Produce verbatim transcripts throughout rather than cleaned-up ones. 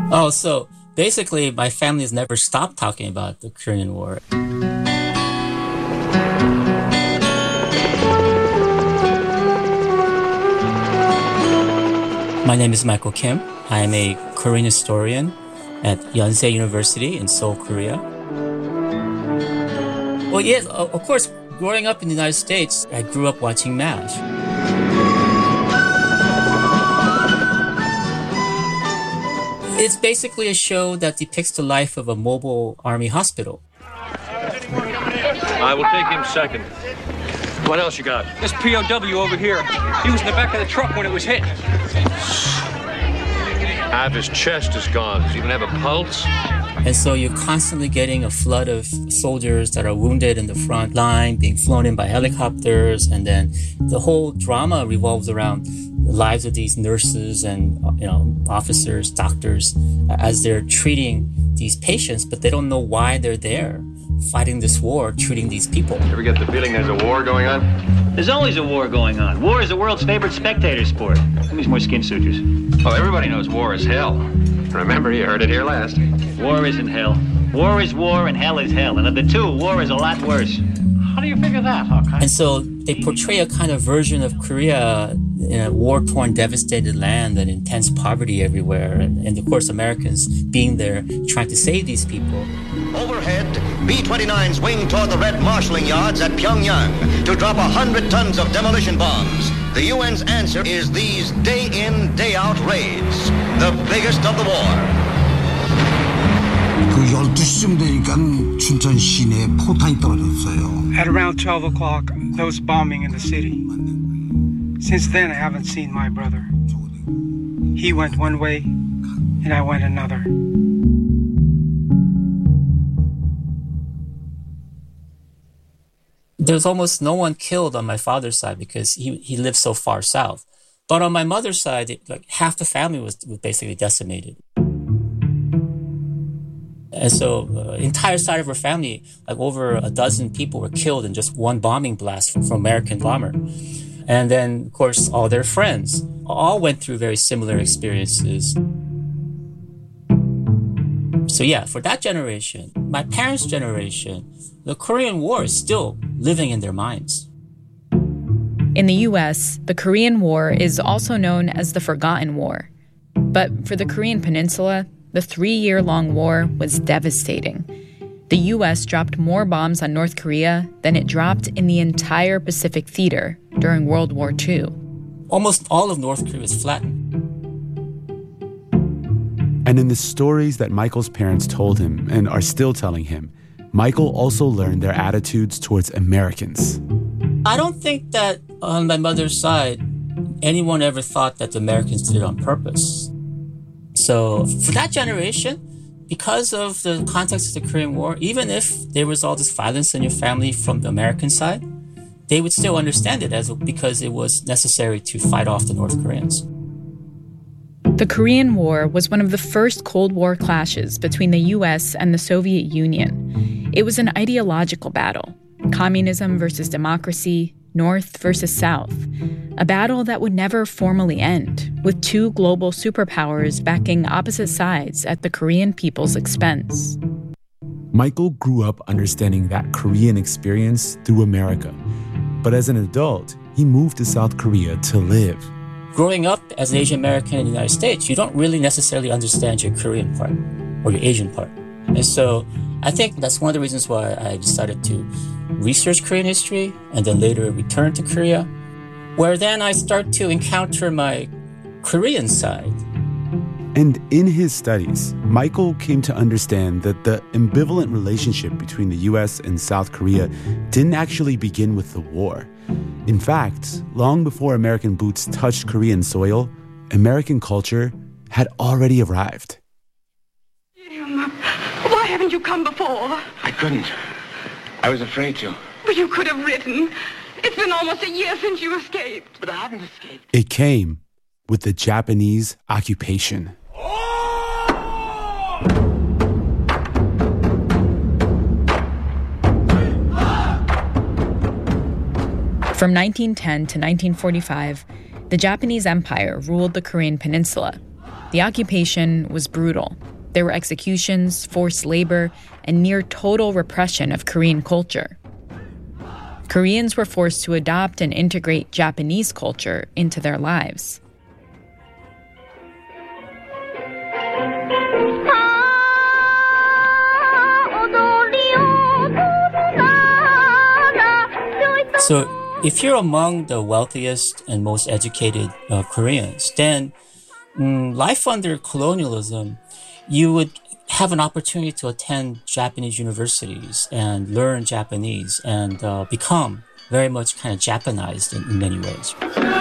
Oh, so basically my family has never stopped talking about the Korean War. My name is Michael Kim. I am a Korean historian at Yonsei University in Seoul, Korea. Well, yes, of course, growing up in the United States, I grew up watching MASH. It's basically a show that depicts the life of a mobile army hospital. I will take him second. What else you got? This P O W over here. He was in the back of the truck when it was hit. Half his chest is gone. Does he even have a pulse? And so you're constantly getting a flood of soldiers that are wounded in the front line, being flown in by helicopters. And then the whole drama revolves around the lives of these nurses and, you know, officers, doctors, as they're treating these patients, but they don't know why they're there, fighting this war, treating these people. You ever get the feeling there's a war going on? There's always a war going on. War is the world's favorite spectator sport. Give me some more skin sutures. Oh, everybody knows war is hell. Remember, you heard it here last. War isn't hell. War is war and hell is hell. And of the two, war is a lot worse. How do you figure that, Hawkeye? And so they portray a kind of version of Korea in a war-torn, devastated land and intense poverty everywhere. And, and of course, Americans being there, trying to save these people. Overhead, B twenty-nines wing toward the Red marshalling yards at Pyongyang to drop one hundred tons of demolition bombs. The U N's answer is these day-in, day-out raids, the biggest of the war. 그 열두 시쯤 되니까 춘천 시내에 포탄이 떨어졌어요. At around twelve o'clock, there was bombing in the city. Since then, I haven't seen my brother. He went one way, and I went another. There's almost no one killed on my father's side because he, he lived so far south. But on my mother's side, it, like half the family was, was basically decimated. And so the uh, entire side of her family, like over a dozen people were killed in just one bombing blast from, from American bomber. And then, of course, all their friends all went through very similar experiences. So yeah, for that generation, my parents' generation, the Korean War is still living in their minds. In the U S, the Korean War is also known as the Forgotten War. But for the Korean Peninsula, the three-year-long war was devastating. The U S dropped more bombs on North Korea than it dropped in the entire Pacific Theater during World War Two. Almost all of North Korea was flattened. And in the stories that Michael's parents told him and are still telling him, Michael also learned their attitudes towards Americans. I don't think that on my mother's side, anyone ever thought that the Americans did it on purpose. So for that generation, because of the context of the Korean War, even if there was all this violence in your family from the American side, they would still understand it as because it was necessary to fight off the North Koreans. The Korean War was one of the first Cold War clashes between the U S and the Soviet Union. It was an ideological battle, communism versus democracy, North versus South, a battle that would never formally end, with two global superpowers backing opposite sides at the Korean people's expense. Michael grew up understanding that Korean experience through America. But as an adult, he moved to South Korea to live. Growing up as an Asian American in the United States, you don't really necessarily understand your Korean part or your Asian part. And so I think that's one of the reasons why I decided to research Korean history and then later return to Korea, where then I start to encounter my Korean side. And in his studies, Michael came to understand that the ambivalent relationship between the U S and South Korea didn't actually begin with the war. In fact, long before American boots touched Korean soil, American culture had already arrived. Jim, why haven't you come before? I couldn't. I was afraid to. But you could have written. It's been almost a year since you escaped. But I haven't escaped. It came with the Japanese occupation. From nineteen ten to nineteen forty-five, the Japanese Empire ruled the Korean Peninsula. The occupation was brutal. There were executions, forced labor, and near total repression of Korean culture. Koreans were forced to adopt and integrate Japanese culture into their lives. So if you're among the wealthiest and most educated uh, Koreans, then mm, life under colonialism, you would have an opportunity to attend Japanese universities and learn Japanese and uh, become very much kind of Japanized in, in many ways.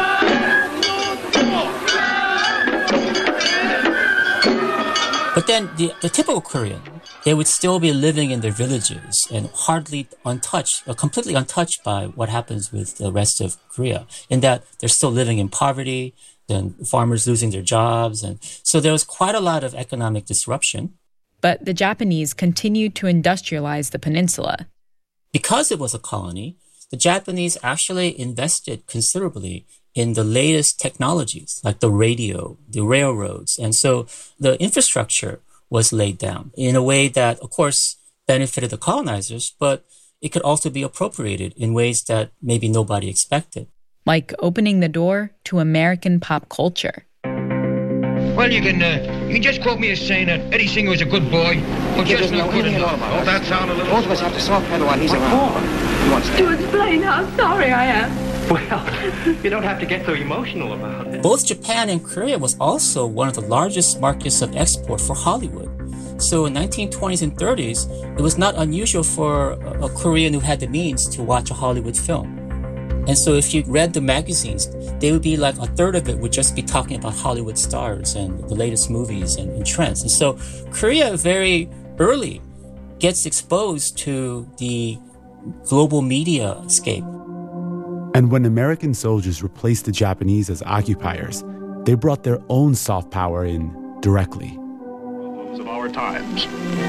But then the, the typical Korean, they would still be living in their villages and hardly untouched, or completely untouched by what happens with the rest of Korea, in that they're still living in poverty, then farmers losing their jobs. And so there was quite a lot of economic disruption. But the Japanese continued to industrialize the peninsula. Because it was a colony, the Japanese actually invested considerably in the latest technologies, like the radio, the railroads. And so the infrastructure was laid down in a way that, of course, benefited the colonizers, but it could also be appropriated in ways that maybe nobody expected. Like opening the door to American pop culture. Well, you can uh, you can just quote me as saying that Eddie Singer was a good boy, but just not good enough. Oh, that sounded a little... Both of us have to soft pedal while he's around. You want to explain how sorry I am. Well, you don't have to get so emotional about it. Both Japan and Korea was also one of the largest markets of export for Hollywood. So in nineteen twenties and thirties, it was not unusual for a, a Korean who had the means to watch a Hollywood film. And so if you read the magazines, they would be like a third of it would just be talking about Hollywood stars and the latest movies and, and trends. And so Korea very early gets exposed to the global media scape. And when American soldiers replaced the Japanese as occupiers, they brought their own soft power in directly. Of our times.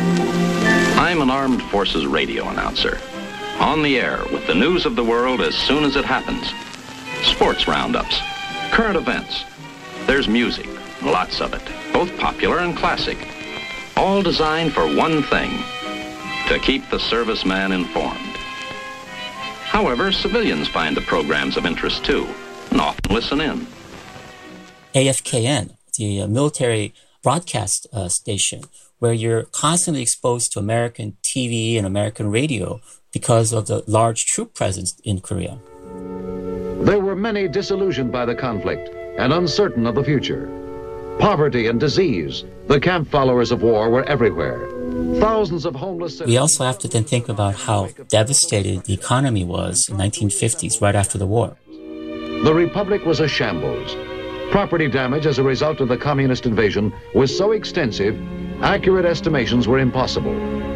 I'm an armed forces radio announcer. On the air with the news of the world as soon as it happens. Sports roundups, current events. There's music, lots of it, both popular and classic. All designed for one thing, to keep the serviceman informed. However, civilians find the programs of interest too, and often listen in. A F K N, the uh, military broadcast uh, station, where you're constantly exposed to American T V and American radio because of the large troop presence in Korea. There were many disillusioned by the conflict and uncertain of the future. Poverty and disease, the camp followers of war, were everywhere. Thousands of homeless citizens... We also have to then think about how devastated the economy was in the nineteen fifties, right after the war. The Republic was a shambles. Property damage as a result of the communist invasion was so extensive, accurate estimations were impossible.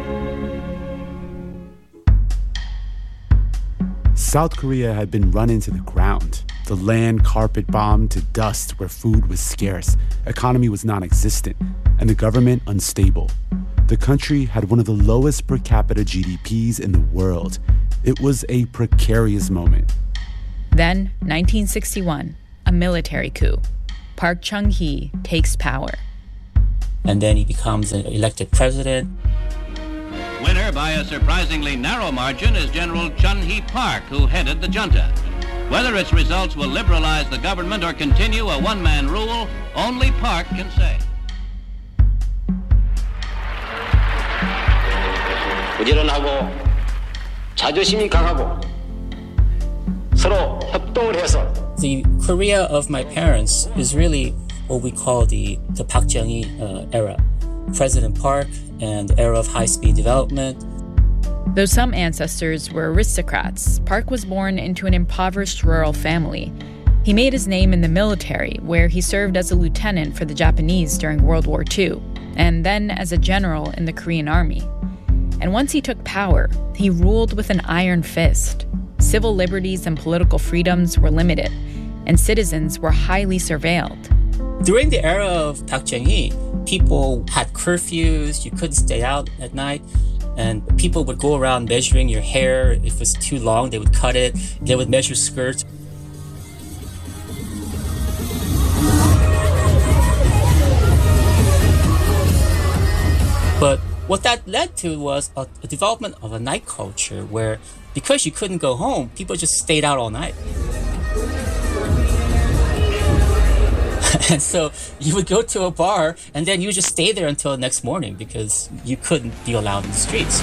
South Korea had been run into the ground. The land carpet bombed to dust where food was scarce, economy was non-existent, and the government unstable. The country had one of the lowest per capita G D Ps in the world. It was a precarious moment. Then, nineteen sixty-one, a military coup. Park Chung-hee takes power. And then he becomes an elected president. Winner by a surprisingly narrow margin is General Chun-hee Park, who headed the junta. Whether its results will liberalize the government or continue a one-man rule, only Park can say. 부지런하고 자존심이 강하고 서로 협동을 해서 The Korea of my parents is really what we call the, the Park Chung-hee uh, era. President Park and the era of high-speed development. Though some ancestors were aristocrats, Park was born into an impoverished rural family. He made his name in the military, where he served as a lieutenant for the Japanese during World War Two, and then as a general in the Korean Army. And once he took power, he ruled with an iron fist. Civil liberties and political freedoms were limited, and citizens were highly surveilled. During the era of Park Chung-hee, people had curfews, you couldn't stay out at night, and people would go around measuring your hair. If it was too long, they would cut it. They would measure skirts. what that led to was a, a development of a night culture where, because you couldn't go home, people just stayed out all night. And so you would go to a bar and then you would just stay there until the next morning because you couldn't be allowed in the streets.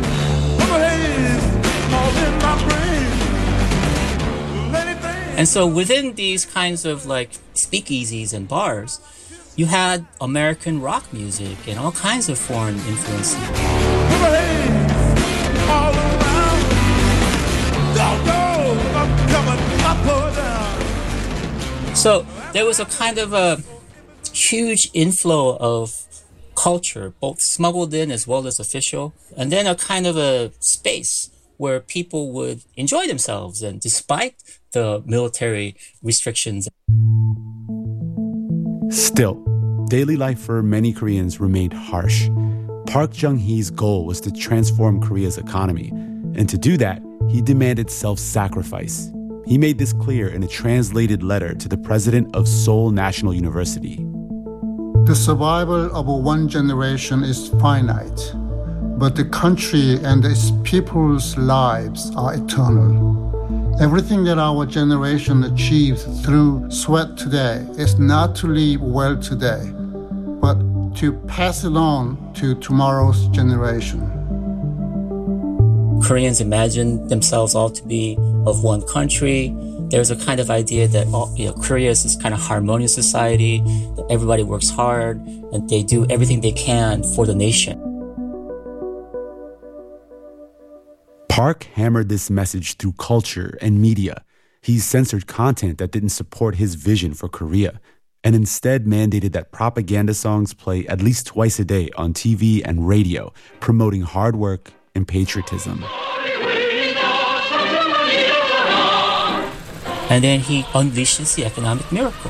And so within these kinds of like speakeasies and bars, you had American rock music and all kinds of foreign influences. So there was a kind of a huge inflow of culture, both smuggled in as well as official, and then a kind of a space where people would enjoy themselves, and despite the military restrictions. Still, daily life for many Koreans remained harsh. Park Chung-hee's goal was to transform Korea's economy, and to do that, he demanded self-sacrifice. He made this clear in a translated letter to the president of Seoul National University. The survival of one generation is finite, but the country and its people's lives are eternal. Everything that our generation achieves through sweat today is not to live well today, but to pass it on to tomorrow's generation. Koreans imagine themselves all to be of one country. There's a kind of idea that all, you know, Korea is this kind of harmonious society, that everybody works hard, and they do everything they can for the nation. Park hammered this message through culture and media. He censored content that didn't support his vision for Korea, and instead mandated that propaganda songs play at least twice a day on T V and radio, promoting hard work and patriotism. And then he unleashes the economic miracle.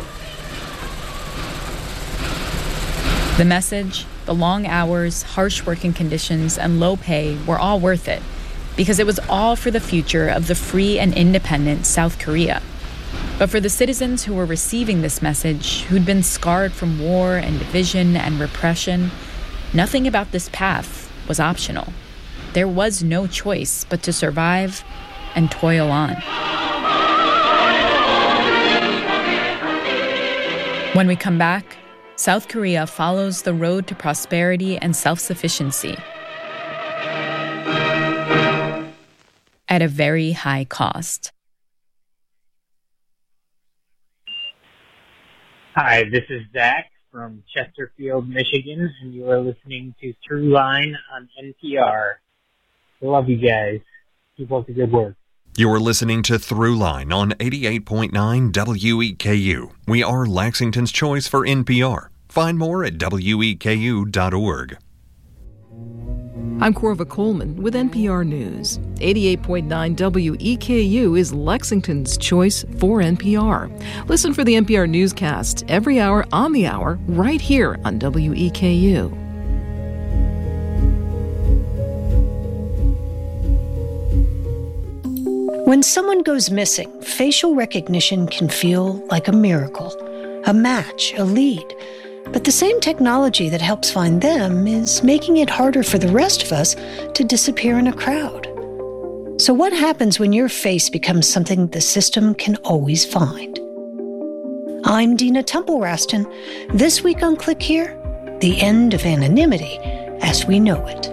The message, the long hours, harsh working conditions, and low pay were all worth it, because it was all for the future of the free and independent South Korea. But for the citizens who were receiving this message, who'd been scarred from war and division and repression, nothing about this path was optional. There was no choice but to survive and toil on. When we come back, South Korea follows the road to prosperity and self-sufficiency at a very high cost. Hi, this is Zach from Chesterfield, Michigan, and you are listening to Throughline on N P R. Love you guys. Keep up the good work. You're listening to Throughline on eighty-eight point nine W E K U. We are Lexington's choice for N P R. Find more at W E K U dot org. I'm Corva Coleman with N P R News. eighty-eight point nine W E K U is Lexington's choice for N P R. Listen for the N P R newscast every hour on the hour right here on W E K U. When someone goes missing, facial recognition can feel like a miracle, a match, a lead. But the same technology that helps find them is making it harder for the rest of us to disappear in a crowd. So what happens when your face becomes something the system can always find? I'm Dina Temple-Raston. This week on Click Here, the end of anonymity as we know it.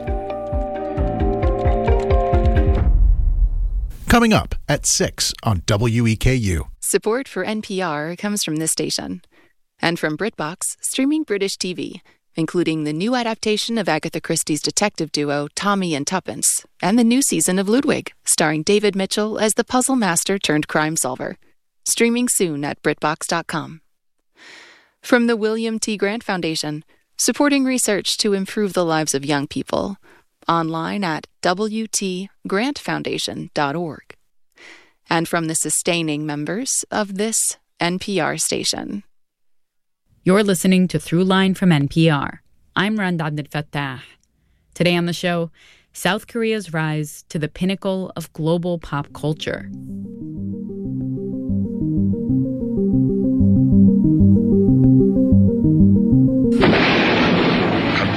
Coming up at six on W E K U. Support for N P R comes from this station. And from BritBox, streaming British T V, including the new adaptation of Agatha Christie's detective duo Tommy and Tuppence, and the new season of Ludwig, starring David Mitchell as the puzzle master turned crime solver. Streaming soon at Britbox dot com. From the William T. Grant Foundation, supporting research to improve the lives of young people. Online at W T grant foundation dot org. And from the sustaining members of this N P R station. You're listening to Throughline from N P R. I'm Rand Abdel-Fattah. Today on the show, South Korea's rise to the pinnacle of global pop culture.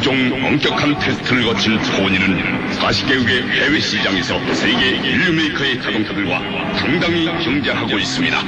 각종 엄격한 테스트를 거친 소니는 사십 개국의 해외 시장에서 세계 인류 메이커의 자동차들과 당당히 경쟁하고 있습니다.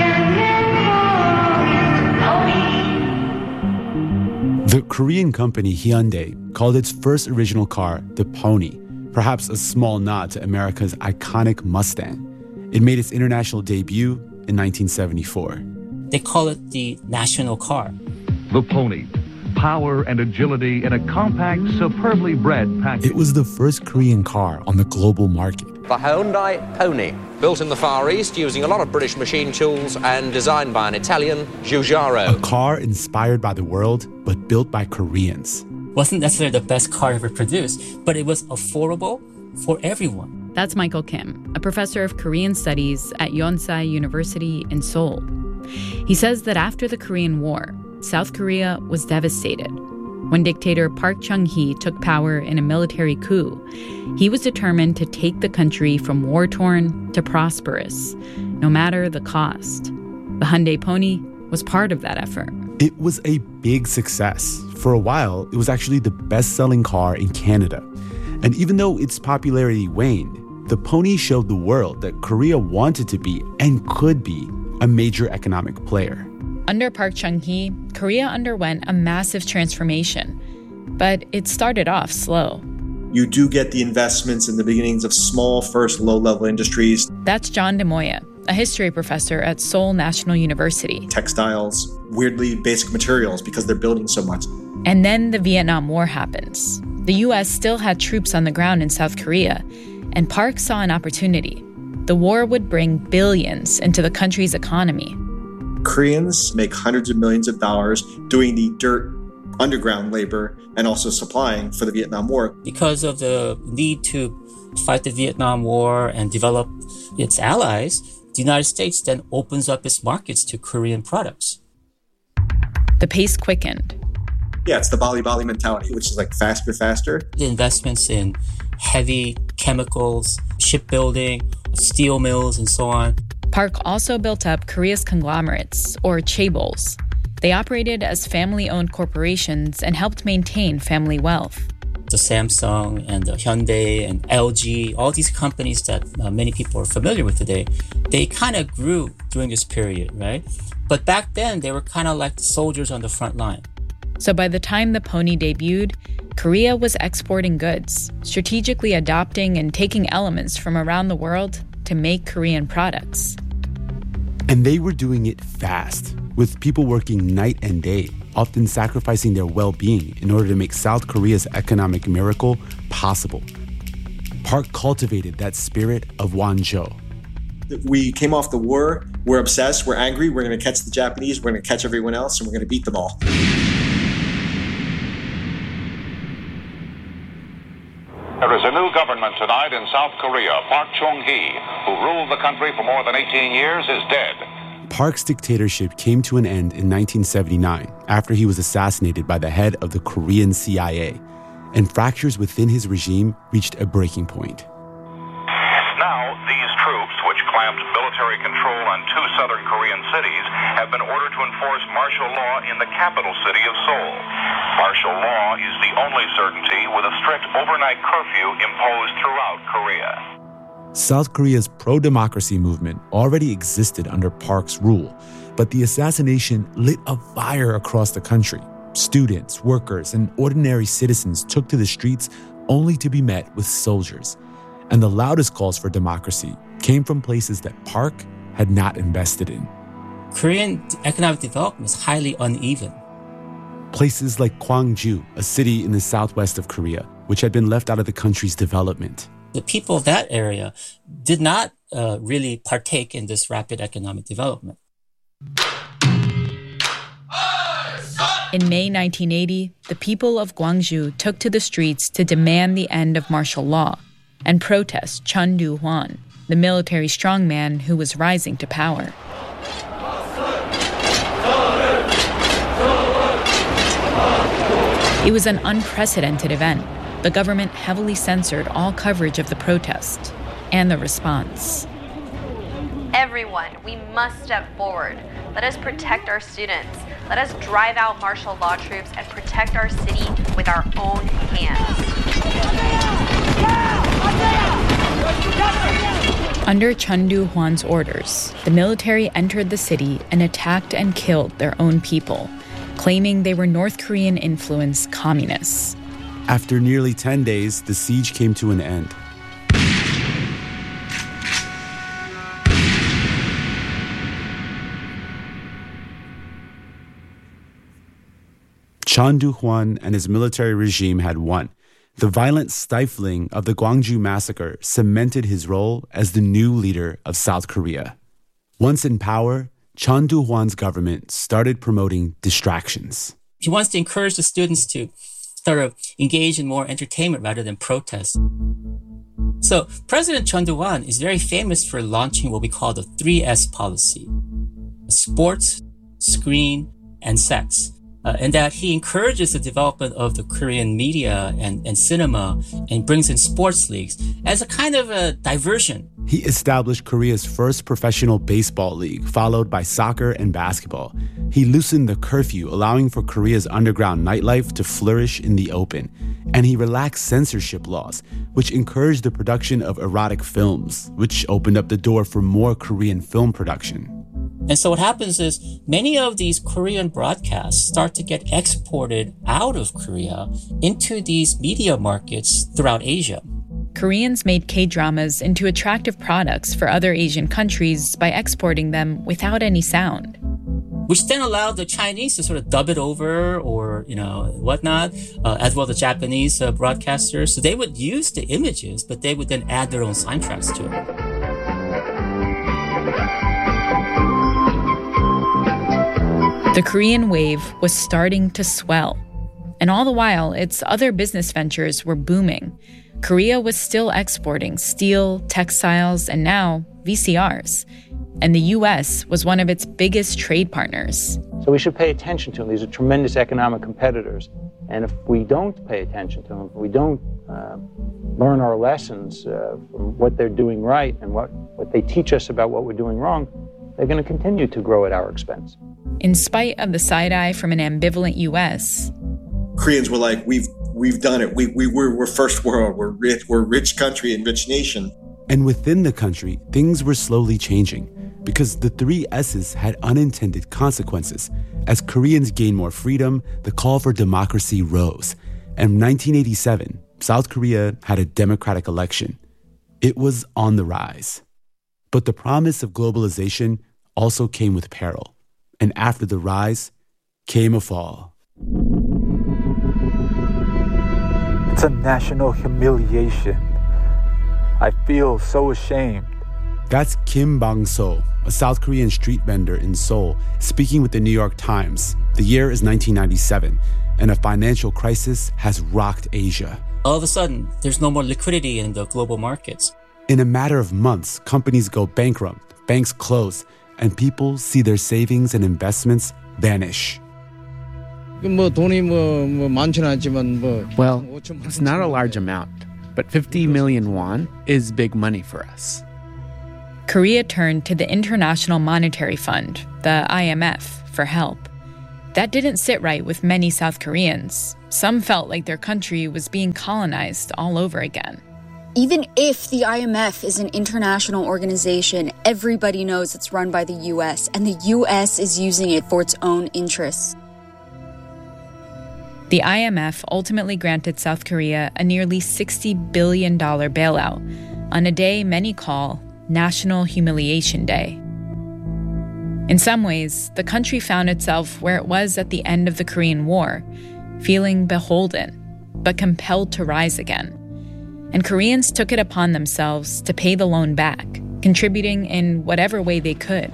The Korean company Hyundai called its first original car the Pony, perhaps a small nod to America's iconic Mustang. It made its international debut in nineteen seventy-four. They call it the national car. The Pony. Power and agility in a compact, superbly bred package. It was the first Korean car on the global market. The Hyundai Pony, built in the Far East using a lot of British machine tools and designed by an Italian, Giugiaro. A car inspired by the world, but built by Koreans. Wasn't necessarily the best car ever produced, but it was affordable for everyone. That's Michael Kim, a professor of Korean studies at Yonsei University in Seoul. He says that after the Korean War, South Korea was devastated. When dictator Park Chung-hee took power in a military coup, he was determined to take the country from war-torn to prosperous, no matter the cost. The Hyundai Pony was part of that effort. It was a big success. For a while, it was actually the best-selling car in Canada. And even though its popularity waned, the Pony showed the world that Korea wanted to be and could be a major economic player. Under Park Chung-hee, Korea underwent a massive transformation, but it started off slow. You do get the investments in the beginnings of small, first low-level industries. That's John DeMoya, a history professor at Seoul National University. Textiles, weirdly basic materials because they're building so much. And then the Vietnam War happens. The U S still had troops on the ground in South Korea, and Park saw an opportunity. The war would bring billions into the country's economy. Koreans make hundreds of millions of dollars doing the dirt underground labor and also supplying for the Vietnam War. Because of the need to fight the Vietnam War and develop its allies, the United States then opens up its markets to Korean products. The pace quickened. Yeah, it's the Bali Bali mentality, which is like faster, faster. The investments in heavy chemicals, shipbuilding, steel mills, and so on. Park also built up Korea's conglomerates, or chaebols. They operated as family-owned corporations and helped maintain family wealth. The Samsung and the Hyundai and L G, all these companies that uh, many people are familiar with today, they kind of grew during this period, right? But back then, they were kind of like the soldiers on the front line. So by the time the Pony debuted, Korea was exporting goods, strategically adopting and taking elements from around the world to make Korean products. And they were doing it fast, with people working night and day, often sacrificing their well-being in order to make South Korea's economic miracle possible. Park cultivated that spirit of Wanzhou. We came off the war, we're obsessed, we're angry, we're going to catch the Japanese, we're going to catch everyone else, and we're going to beat them all. There is a new government tonight in South Korea. Park Chung-hee, who ruled the country for more than eighteen years, is dead. Park's dictatorship came to an end in nineteen seventy-nine after he was assassinated by the head of the Korean C I A, and fractures within his regime reached a breaking point. Now, these troops, which clamped military control on two southern Korean cities, have been ordered to enforce martial law in the capital city of Seoul. Martial law is the only certainty with a strict overnight curfew imposed throughout Korea. South Korea's pro-democracy movement already existed under Park's rule, but the assassination lit a fire across the country. Students, workers, and ordinary citizens took to the streets only to be met with soldiers. And the loudest calls for democracy came from places that Park had not invested in. Korean economic development is highly uneven. Places like Gwangju, a city in the southwest of Korea, which had been left out of the country's development. The people of that area did not uh, really partake in this rapid economic development. In May nineteen eighty, the people of Gwangju took to the streets to demand the end of martial law and protest Chun Du-hwan, the military strongman who was rising to power. It was an unprecedented event. The government heavily censored all coverage of the protest and the response. Everyone, we must step forward. Let us protect our students. Let us drive out martial law troops and protect our city with our own hands. Under Chun Doo-hwan's orders, the military entered the city and attacked and killed their own people, claiming they were North Korean-influenced communists. After nearly ten days, the siege came to an end. Chun Doo-hwan and his military regime had won. The violent stifling of the Gwangju massacre cemented his role as the new leader of South Korea. Once in power, Chun Doo-hwan's government started promoting distractions. He wants to encourage the students to sort of engage in more entertainment rather than protest. So President Chun Doo-hwan is very famous for launching what we call the three S policy: sports, screen, and sex. Uh, and that he encourages the development of the Korean media and, and cinema and brings in sports leagues as a kind of a diversion. He established Korea's first professional baseball league, followed by soccer and basketball. He loosened the curfew, allowing for Korea's underground nightlife to flourish in the open. And he relaxed censorship laws, which encouraged the production of erotic films, which opened up the door for more Korean film production. And so what happens is many of these Korean broadcasts start to get exported out of Korea into these media markets throughout Asia. Koreans made K-dramas into attractive products for other Asian countries by exporting them without any sound. Which then allowed the Chinese to sort of dub it over or, you know, whatnot, uh, as well as the Japanese uh, broadcasters. So they would use the images, but they would then add their own soundtracks to it. The Korean wave was starting to swell. And all the while, its other business ventures were booming. Korea was still exporting steel, textiles, and now V C Rs. And the U S was one of its biggest trade partners. So we should pay attention to them. These are tremendous economic competitors. And if we don't pay attention to them, if we don't uh, learn our lessons uh, from what they're doing right and what, what they teach us about what we're doing wrong, they're going to continue to grow at our expense. In spite of the side-eye from an ambivalent U S, Koreans were like, we've we've done it. We, we, we're, we're first world. We're rich. We're a rich country and rich nation. And within the country, things were slowly changing because the three S's had unintended consequences. As Koreans gained more freedom, the call for democracy rose. And in nineteen eighty-seven, South Korea had a democratic election. It was on the rise. But the promise of globalization also came with peril. And after the rise came a fall. It's a national humiliation. I feel so ashamed. That's Kim Bang-so, a South Korean street vendor in Seoul, speaking with the New York Times. The year is nineteen ninety-seven, and a financial crisis has rocked Asia. All of a sudden, there's no more liquidity in the global markets. In a matter of months, companies go bankrupt, banks close, and people see their savings and investments vanish. Well, it's not a large amount, but fifty million won is big money for us. Korea turned to the International Monetary Fund, the I M F, for help. That didn't sit right with many South Koreans. Some felt like their country was being colonized all over again. Even if the I M F is an international organization, everybody knows it's run by the U S, and the U S is using it for its own interests. The I M F ultimately granted South Korea a nearly sixty billion dollars bailout on a day many call National Humiliation Day. In some ways, the country found itself where it was at the end of the Korean War, feeling beholden, but compelled to rise again. And Koreans took it upon themselves to pay the loan back, contributing in whatever way they could.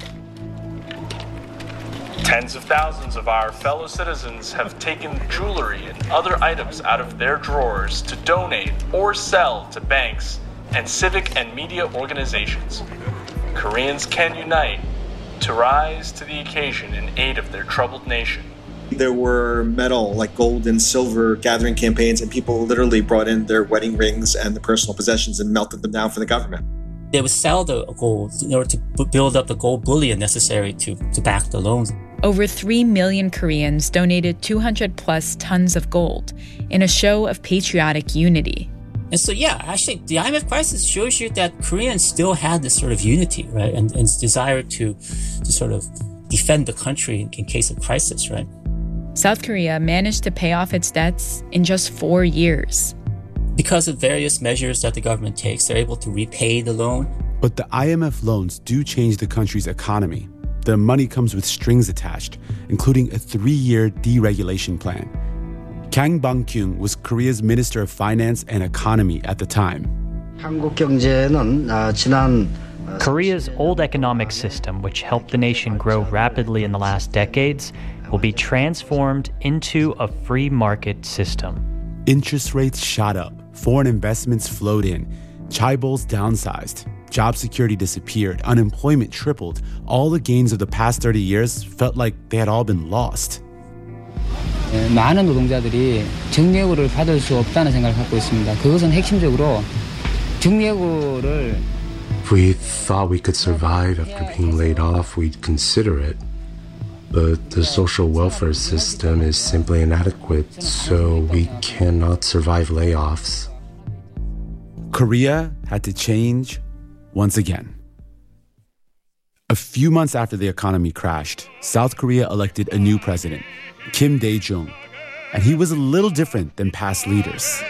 Tens of thousands of our fellow citizens have taken jewelry and other items out of their drawers to donate or sell to banks and civic and media organizations. Koreans can unite to rise to the occasion in aid of their troubled nation. There were metal, like gold and silver, gathering campaigns, and people literally brought in their wedding rings and the personal possessions and melted them down for the government. They would sell the gold in order to build up the gold bullion necessary to, to back the loans. over three million Koreans donated two hundred plus tons of gold in a show of patriotic unity. And so, yeah, actually, the I M F crisis shows you that Koreans still had this sort of unity, right? And, and desire to, to sort of defend the country in, in case of crisis, right? South Korea managed to pay off its debts in just four years. Because of various measures that the government takes, they're able to repay the loan. But the I M F loans do change the country's economy. The money comes with strings attached, including a three-year deregulation plan. Kang Bang-kyung was Korea's Minister of Finance and Economy at the time. Korea's old economic system, which helped the nation grow rapidly in the last decades, will be transformed into a free market system. Interest rates shot up, foreign investments flowed in, chaebols downsized, job security disappeared, unemployment tripled. All the gains of the past thirty years felt like they had all been lost. 많은 노동자들이 정리해고를 받을 수 없다는 생각을 갖고 있습니다. 그것은 핵심적으로 정리해고를 If we thought we could survive after being laid off, we'd consider it. But the social welfare system is simply inadequate, so we cannot survive layoffs. Korea had to change once again. A few months after the economy crashed, South Korea elected a new president, Kim Dae-jung, and he was a little different than past leaders.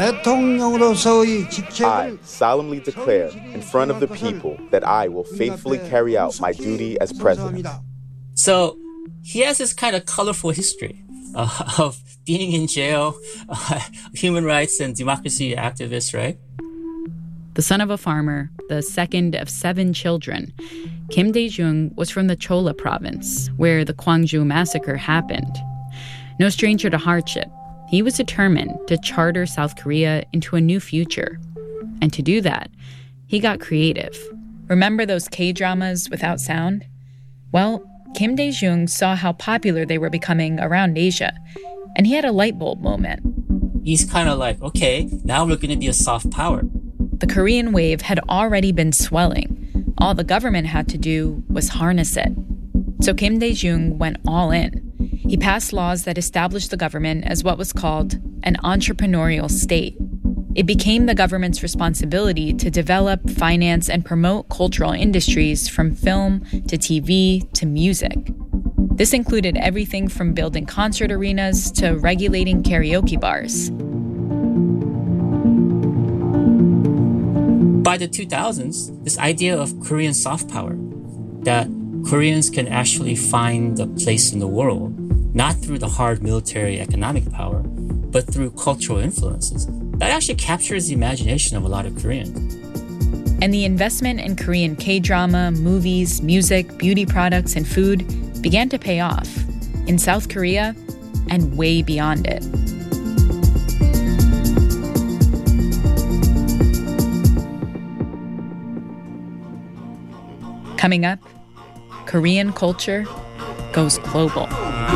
I solemnly declare in front of the people that I will faithfully carry out my duty as president. So he has this kind of colorful history uh, of being in jail, uh, human rights and democracy activist, right? The son of a farmer, the second of seven children, Kim Dae-jung was from the Cholla province, where the Gwangju massacre happened. No stranger to hardship, he was determined to charter South Korea into a new future. And to do that, he got creative. Remember those K-dramas without sound? Well, Kim Dae-jung saw how popular they were becoming around Asia, and he had a light bulb moment. He's kind of like, okay, now we're going to be a soft power. The Korean wave had already been swelling. All the government had to do was harness it. So Kim Dae-jung went all in. He passed laws that established the government as what was called an entrepreneurial state. It became the government's responsibility to develop, finance, and promote cultural industries from film to T V to music. This included everything from building concert arenas to regulating karaoke bars. By the two thousands, this idea of Korean soft power, that Koreans can actually find a place in the world, not through the hard military economic power, but through cultural influences, that actually captures the imagination of a lot of Koreans. And the investment in Korean K-drama, movies, music, beauty products, and food began to pay off in South Korea and way beyond it. Coming up, Korean culture goes global.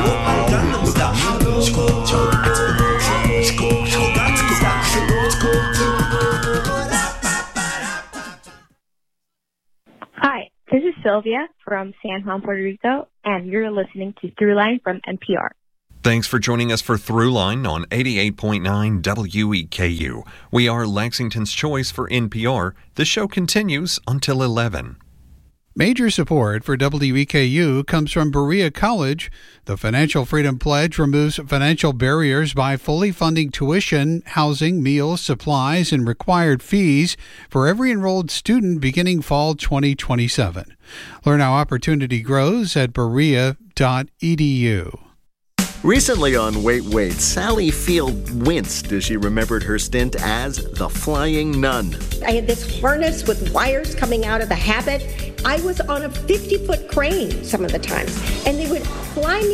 Hi, this is Sylvia from San Juan, Puerto Rico, and you're listening to Throughline from N P R. Thanks for joining us for Throughline on eighty-eight point nine W E K U. We are Lexington's choice for N P R. The show continues until eleven. Major support for W E K U comes from Berea College. The Financial Freedom Pledge removes financial barriers by fully funding tuition, housing, meals, supplies, and required fees for every enrolled student beginning fall twenty twenty-seven. Learn how opportunity grows at berea dot e d u. Recently on Wait, Wait, Sally Field winced as she remembered her stint as the Flying Nun. I had this harness with wires coming out of the habit. I was on a fifty-foot crane some of the times, and they would fly me